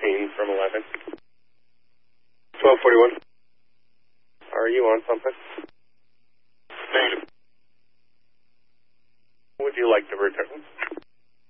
from 11. 1241. Are you on something? Negative. Would you like to return?